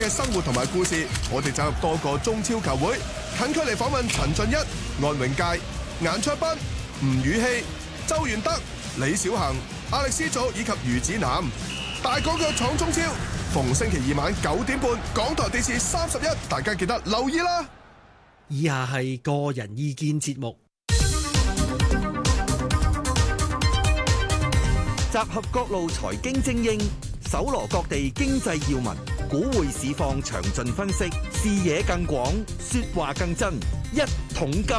嘅生活同埋故事，我哋走入多個中超球會，近距離訪問陳俊一、安永佳、顏卓彬、吳宇希、周元德、李小恒、亞力斯祖以及余子南，大港腳闖中超，逢星期二晚9點半，港台電視31，大家記得留意啦。 以下係個人意見節目， 集合各路財經精英，搜羅各地經濟要聞，股匯市況詳盡分析，視野更廣，說話更真。一桶金。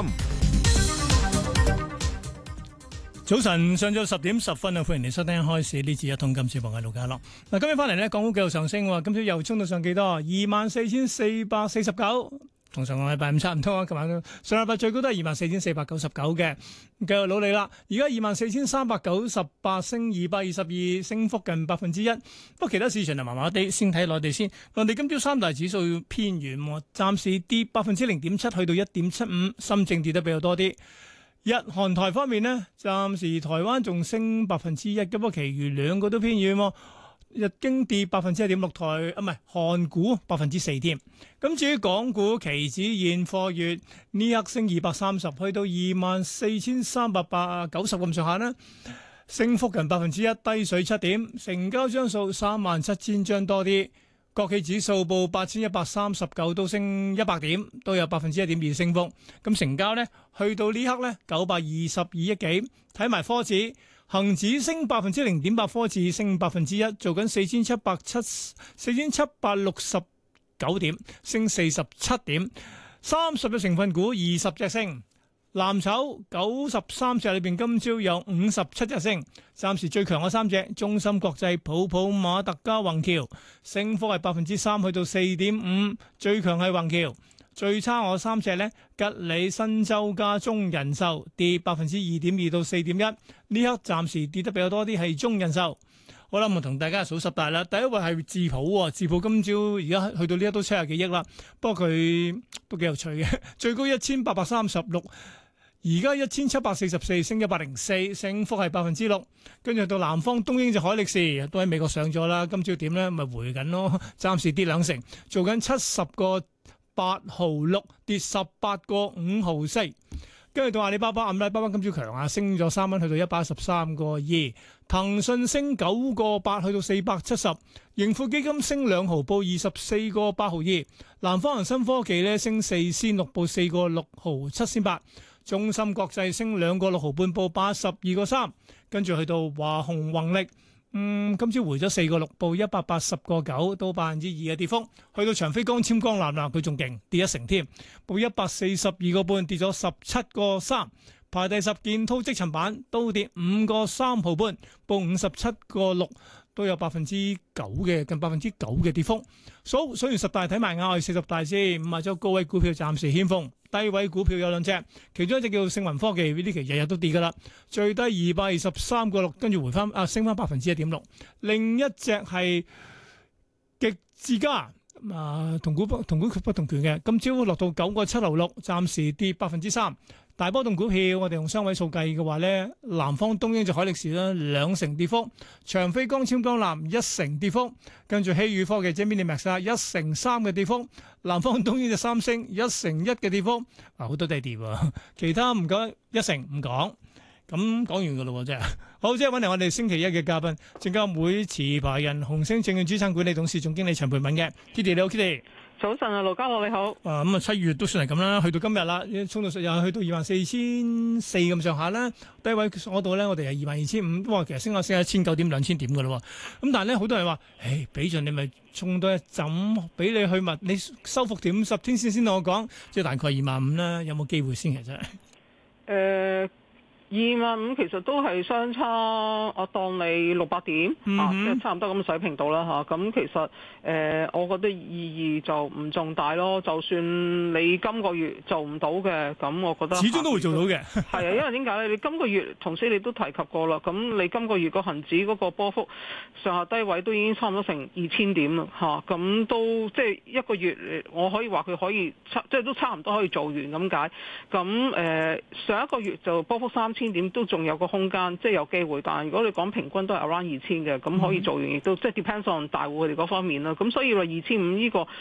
早晨，上晝10點10分啊！歡迎你收聽開始呢次一桶金節目嘅盧家樂。嗱，今日翻嚟呢，港股繼續上升喎，今朝又衝到上幾多？24,449，同上個禮拜五差唔多啊！琴晚上禮拜最高都係24,499嘅，繼續努力啦。而家24,398，升222，升幅近1%。不過其他市場就麻麻地，先睇內地先。內地今朝三大指數偏軟喎，暫時跌0.7%，去到1.75，深證跌得比較多啲。日韓台方面呢，暫時台灣仲升1%嘅，不過其餘兩個都偏軟喎。日經跌1.6%，唔係韓股4%添。咁至於港股期指現貨月呢刻升230，去到24,390咁上下啦，升幅近1%，低水7點，成交張數37,000張多啲。國企指數報8,139，都升100點，都有1.2%升幅。咁成交呢，去到呢刻呢922億幾。睇埋科指，恒指升0.8%，科指升1%，做緊4,769點，升47點。30隻成分股20隻升。藍籌93隻裏邊，今朝有57隻升，暫時最強嘅3隻：中芯國際、普普馬特加宏橋，升幅係3%，去到4.5，最強係宏橋。最差我3隻呢，吉利、新洲加中人壽，跌2.2%到4.1，呢刻暫時跌得比較多啲係中人壽。好啦，我同大家數十大啦。第一位係智普，智普今朝而家去到呢一都70幾億啦，不過佢都幾有趣嘅，最高1,836。而家1,744，升104，升幅係6%。跟住到南方東英就海力士都喺美國上咗啦，今朝點咧咪回緊咯，暫時跌2成，做緊70.8毫6，跌18.5毫4。跟住到阿里巴巴，阿里巴巴今朝強啊，升咗3蚊，去到113.2。騰訊升9.8，去到470。盈富基金升2毫，報24.8毫2。南方恒生科技咧升4仙6，報4.6毫7仙8。中芯國際升2.6毫半，報82.3，跟住去到華虹宏力，今朝回咗4.6，報180.9，到2%嘅跌幅。去到長飛光纖光纜啦，佢仲勁，跌1成添，報142.5，跌咗17.3。排第10，建滔積層板都跌5.3毫半，報57.6，都有9%嘅，近9%嘅跌幅。數完10大，睇埋亞係40大先，五十周高位股票暫時欠奉。低位股票有2隻，其中一隻叫盛雲科技，呢啲期日日都跌噶啦，最低223.6，跟住回翻升翻1.6%。另一隻係極智家，同股不同權嘅，今朝落到9.706，暫時跌3%。大波動股票，我哋用雙位數計嘅話咧，南方東英就海力士啦，2成跌幅；長飛光纖光纜1成跌幅，跟住希宇科技即係 Minimax 1.3%嘅跌幅。南方東英就3升1.1%嘅跌幅，好多都係跌喎。其他唔講1成唔講，咁講完㗎咯喎，真係好。即係揾嚟我哋星期一嘅嘉賓，證監會持牌人、紅星證券資產管理董事總經理陳培敏嘅 Kitty，你好 Kitty。 早晨啊，盧家樂你好。 咁啊，7月都算係咁啦，去到今日啦，衝到又去到24,400咁上下啦。低位嗰度咧，我哋係22,500，哇，其實升下1,900點、2,000點㗎咯喎。咁但係咧，好多人話，俾盡你咪衝多一陣，俾你去物，你收復點10天線先同我講，即係大概25,000啦，有冇機會先其實？ 25,000其實都係相差，我當你600點即係差唔多咁嘅水平度啦嚇。咁其實我覺得意義就唔重大咯。就算你今個月做唔到嘅，咁我覺得始終都會做到嘅。 係啊，因為點解咧？你今個月同時你都提及過啦。咁你今個月個恆指嗰個波幅上下低位都已經差唔多成2,000點啦嚇。咁都即係一個月，我可以話佢可以即係都差唔多可以做完咁解。咁上一個月就波幅3,000。 1000點都仲有個空間，即係有機會。但係如果你講平均都係 around 2000嘅，咁可以做完亦都即係 depends on 大戶佢哋嗰方面啦。咁所以話2500呢個